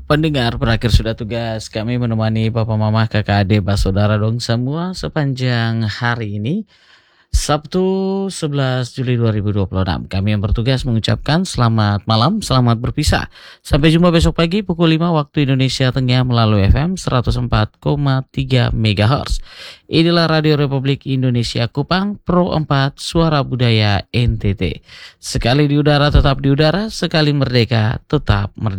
Pendengar, berakhir sudah tugas kami menemani Papa Mama Kakak Adik Saudara dong semua sepanjang hari ini Sabtu 11 Juli 2026. Kami yang bertugas mengucapkan selamat malam, selamat berpisah. Sampai jumpa besok pagi pukul 5 waktu Indonesia Tengah melalui FM 104,3 MHz. Inilah Radio Republik Indonesia Kupang Pro 4 Suara Budaya NTT. Sekali di udara tetap di udara, sekali merdeka tetap merdeka.